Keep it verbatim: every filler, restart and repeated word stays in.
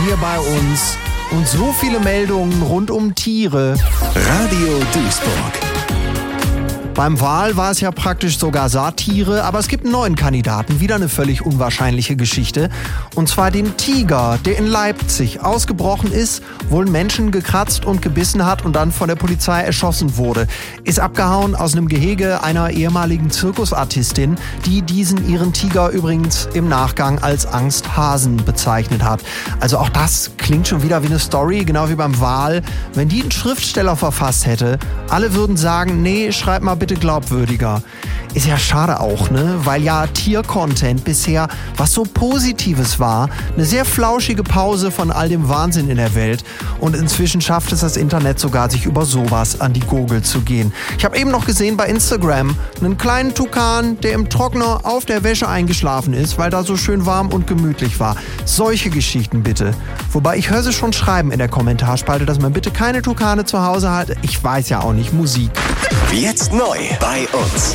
Hier bei uns und so viele Meldungen rund um Tiere. Radio Duisburg. Beim Wal war es ja praktisch sogar Satire, aber es gibt einen neuen Kandidaten, wieder eine völlig unwahrscheinliche Geschichte. Und zwar den Tiger, der in Leipzig ausgebrochen ist, wohl einen Menschen gekratzt und gebissen hat und dann von der Polizei erschossen wurde. Ist abgehauen aus einem Gehege einer ehemaligen Zirkusartistin, die diesen ihren Tiger übrigens im Nachgang als Angsthasen bezeichnet hat. Also auch das klingt schon wieder wie eine Story, genau wie beim Wal. Wenn die ein Schriftsteller verfasst hätte, alle würden sagen, nee, schreib mal bitte glaubwürdiger. Ist ja schade auch, ne? Weil ja Tier-Content bisher was so Positives war. Eine sehr flauschige Pause von all dem Wahnsinn in der Welt. Und inzwischen schafft es das Internet sogar, sich über sowas an die Gurgel zu gehen. Ich habe eben noch gesehen bei Instagram einen kleinen Tukan, der im Trockner auf der Wäsche eingeschlafen ist, weil da so schön warm und gemütlich war. Solche Geschichten bitte. Wobei ich höre sie schon schreiben in der Kommentarspalte, dass man bitte keine Tukane zu Hause hat. Ich weiß ja auch nicht, Musik. Jetzt neu bei uns.